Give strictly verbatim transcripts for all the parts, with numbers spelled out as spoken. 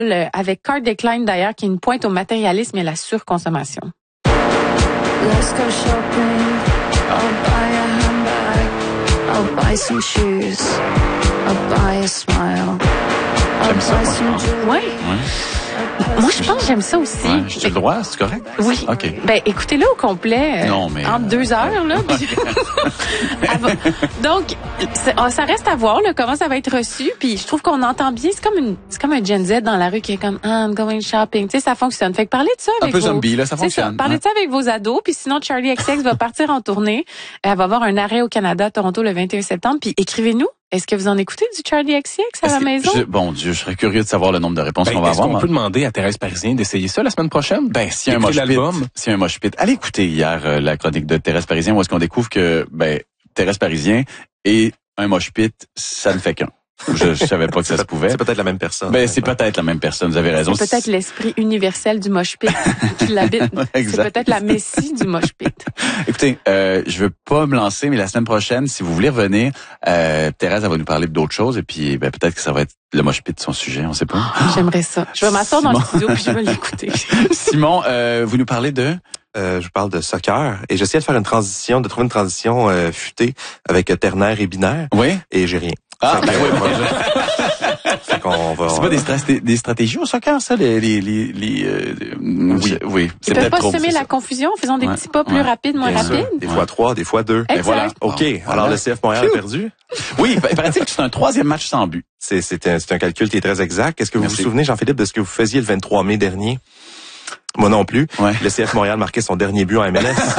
euh, avec Card Decline d'ailleurs, qui est une pointe au matérialisme et à la surconsommation. Let's go shopping. I'll buy a handbag. I'll buy some shoes. I'll buy a smile. I'll J'aime ça, buy moi, some je pense. jewelry. Ouais. I'll Moi, je pense que j'aime ça aussi. Ouais, j'ai le droit, c'est correct? Oui. OK. Ben, écoutez-le au complet. euh, Non, mais, entre euh, deux heures, là. puis- Avant- Donc, c'est- oh, ça reste à voir, là, comment ça va être reçu. Puis, je trouve qu'on entend bien. C'est comme une, c'est comme un Gen Z dans la rue qui est comme, ah, I'm going shopping. Tu sais, ça fonctionne. Fait que parlez de ça Un avec peu vos... zombie, là, ça C'est fonctionne. Parlez Ouais. de ça avec vos ados. Puis sinon, Charlie X X va partir en tournée. Elle va avoir un arrêt au Canada, à Toronto, le vingt et un septembre. Puis, écrivez-nous. Est-ce que vous en écoutez du Charlie X X à Est-ce la que- maison? je- bon Dieu, je serais curieux de savoir le nombre de réponses Ben, qu'on va est-ce avoir. qu'on moi. peut demander à Thérèse Parisien d'essayer ça la semaine prochaine? Ben, s'il y a un Écouter mosh pit, l'album. s'il y a un mosh pit, allez écouter hier euh, la chronique de Thérèse Parisien où est-ce qu'on découvre que ben Thérèse Parisien et un mosh pit, ça ne fait qu'un. Je, je savais pas que ça se pouvait. C'est peut-être la même personne. Ben, c'est peut-être la même personne, vous avez raison. C'est peut-être l'esprit universel du mosh pit qui l'habite. C'est Exact. peut-être la messie du mosh pit. Écoutez, euh, je veux pas me lancer, mais la semaine prochaine, si vous voulez revenir, euh, Thérèse, elle va nous parler d'autres choses et puis ben, peut-être que ça va être le mosh pit de son sujet, on sait pas. J'aimerais ça. Je vais m'asseoir dans le Simon. studio puis je vais l'écouter. Simon, euh, vous nous parlez de... Euh, je vous parle de soccer et j'essaie de faire une transition, de trouver une transition euh, futée avec euh, ternaire et binaire Oui? et j'ai rien. Ah, Fait ben que, oui, euh, ben, moi, fait qu'on va. c'est pas des, stra- des stratégies au soccer, ça, les... les, les, les euh, oui, oui. Ils C'est peuvent peut-être pas trop. semer c'est la ça. confusion en faisant des Ouais, petits pas plus ouais. rapides, moins Bien sûr. rapides. Des fois trois, des fois deux. Exact. Et voilà. OK. Bon, Alors voilà. le C F Montréal a Phew. perdu. Oui, il paraît-il que c'est un troisième match sans but. C'est c'est un, c'est un calcul qui est très exact. Est-ce que vous Merci. vous souvenez, Jean-Philippe, de ce que vous faisiez le vingt-trois mai dernier? Moi non plus. Ouais. Le C F Montréal marquait son dernier but en M L S.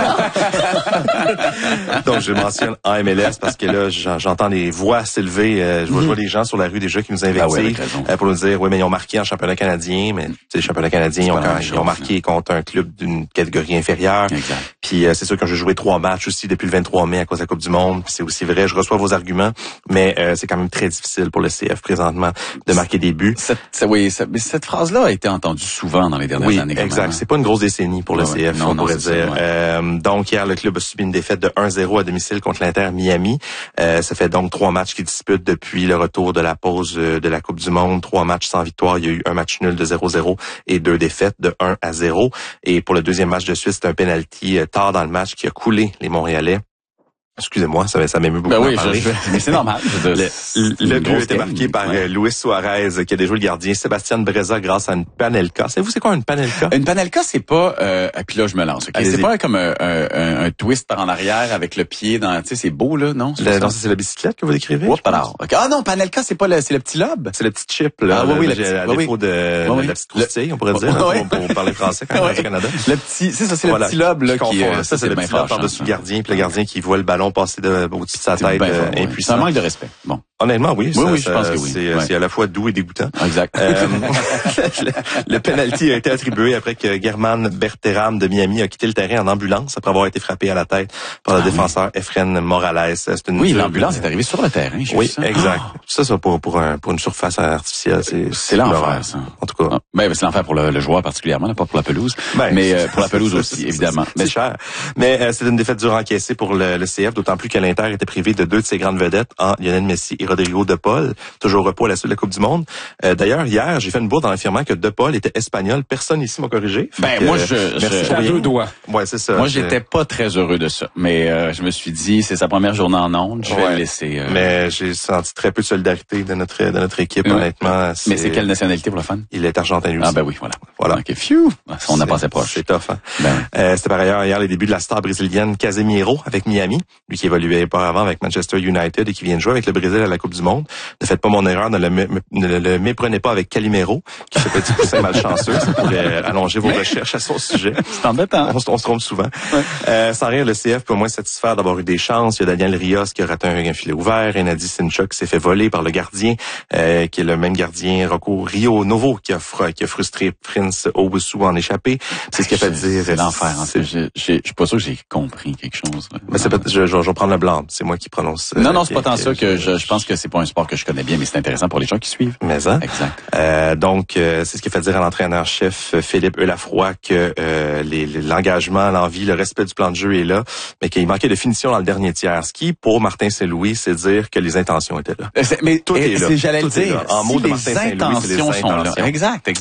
Donc, je mentionne en M L S parce que là, j'en- j'entends des voix s'élever. Euh, je vois, je vois les gens sur la rue déjà qui nous Ah ouais, avec invectivent raison. euh, pour nous dire, oui, mais ils ont marqué en championnat canadien. Mais tu sais, le championnat canadien, ils ont, pas la quand- même ils ont chose, marqué contre un club d'une catégorie inférieure. Exact. Puis euh, c'est sûr que j'ai joué trois matchs aussi depuis le vingt-trois mai à cause de la Coupe du Monde. Puis c'est aussi vrai, je reçois vos arguments, mais euh, c'est quand même très difficile pour le C F présentement de marquer des buts. Cette, ça- oui, ça- mais cette phrase-là a été entendue souvent dans les dernières Oui, années. quand exact. même, hein. C'est pas une grosse décennie pour le Ouais, C F, non, on non, pourrait c'est ça, dire. ouais. Euh, donc hier, le club a subi une défaite de un zéro à domicile contre l'Inter Miami. Euh, ça fait donc trois matchs qu'il dispute depuis le retour de la pause euh, de la Coupe du Monde. Trois matchs sans victoire. Il y a eu un match nul de zéro zéro et deux défaites de un à zéro. Et pour le deuxième match de suite, c'est un penalty euh, tard dans le match qui a coulé les Montréalais. Excusez-moi, ça, ça m'émeut beaucoup Ben d'en oui, je, parler. je- mais c'est normal. Je veux dire, Le, c'est le une but grosse a été game. marqué par Ouais. euh, Luis Suarez, qui a déjoué le gardien Sébastien Breza grâce à une panelka. Savez-vous c'est quoi une panelka? Une panelka, c'est pas... Euh, et puis là, je me lance. ok? Allez-y. C'est pas comme un, un, un twist par en arrière avec le pied dans... Tu sais, c'est beau, là, non? C'est Le- ça? non, ça, c'est la bicyclette que vous décrivez? Oups, je pense. alors. Ok. Ah non, panelka, c'est pas le, c'est le petit lobe. C'est le petit chip, là. Ah oui, oui, le, le petit- à oui, défaut oui. de, Oui, oui. la petite croustille, on pourrait dire, Oui. hein, pour, pour parler français quand même Oui. au Canada. Le petit, c'est ça, c'est Voilà, le petit lobe, là, je qui... confonds. euh, ça, c'est le bien petit lobe fâchant, par-dessus ça. le gardien, puis le gardien qui voit le ballon passer de, au-dessus de sa C'est tête, bien euh, fort, ouais. C'est impuissant. un manque de respect. Bon. Honnêtement, oui. Oui, ça, oui, je ça, pense que oui. C'est, Ouais. c'est à la fois doux et dégoûtant. Exact. Euh, le, le penalty a été attribué après que German Berteram de Miami a quitté le terrain en ambulance après avoir été frappé à la tête par le Ah, défenseur Efren Morales. C'est une Oui, l'ambulance est arrivée sur le terrain. j'ai vu Oui, ça. exact. Ah, Ça, ça pour pour un pour une surface artificielle, c'est c'est l'enfer, ça. En tout cas, Ah, ben, c'est l'enfer pour le, le joueur particulièrement, là, pas pour la pelouse. Ben, mais euh, pour la pelouse c'est- aussi, c'est- évidemment. C'est Mais cher. Mais euh, c'est une défaite dure encaissée pour le, le C F, d'autant plus que l'Inter était privé de deux de ses grandes vedettes, en Lionel Messi et Rodrigo De Paul, toujours au repos à la suite de la Coupe du Monde. Euh, d'ailleurs, hier, j'ai fait une bourde en affirmant que De Paul était espagnol. Personne ici m'a corrigé. Fait Ben, que, moi, euh, je- merci je- pour À rien. deux doigts. Ouais, c'est ça. moi, Je- j'étais pas très heureux de ça. Mais euh, je me suis dit, c'est sa première journée en ondes, je vais Ouais. le laisser. euh, Mais j'ai senti très peu de solidarité de notre de notre équipe, Ouais. honnêtement. mais c'est quelle nationalité pour le fun? Il est argentin lui Ah aussi. ben oui, voilà. Voilà. OK, phew! On a C'est- passé proche. C'est tough, hein? Ben, Euh, c'était par ailleurs hier les débuts de la star brésilienne Casemiro avec Miami, lui qui évoluait auparavant avec Manchester United et qui vient de jouer avec le Brésil à la Coupe du Monde. Ne faites pas mon erreur, ne le, mé- ne le- le méprenez pas avec Calimero, qui fait petit poussin malchanceux, ça pourrait allonger vos recherches à son sujet. c'est embêtant. On, se- on se trompe souvent. Euh, sans rire, le C F peut au moins se satisfaire d'avoir eu des chances. Il y a Daniel Rios qui a raté un, un filet ouvert, Enadi Sinchuk qui s'est fait voler par le gardien, euh, qui est le même gardien Rocco Rio Novo qui a, fr- qui a frustré Prince Owusu en échappé. C'est ce qui a fait dire. C'est l'enfer. En c'est- fait, j'ai- j'ai- je suis pas sûr que j'ai compris quelque chose. là. Mais c'est pas, je, je, je vais prendre le blanc. C'est moi qui prononce. euh, Non, non, c'est qui- pas tant qui- ça que je, je pense pense que c'est pas un sport que je connais bien, mais c'est intéressant pour les gens qui suivent. Mais hein? Exact. Euh, donc, euh, c'est ce qui fait dire à l'entraîneur-chef Philippe Eulafroy que euh, les, l'engagement, l'envie, le respect du plan de jeu est là, mais qu'il manquait de finition dans le dernier tiers. Ce qui, pour Martin Saint-Louis, c'est dire que les intentions étaient là. Mais tout est là. J'allais Tout le dire. En Si mots de les Martin Saint-Louis, c'est les intentions sont là. intentions. Exact.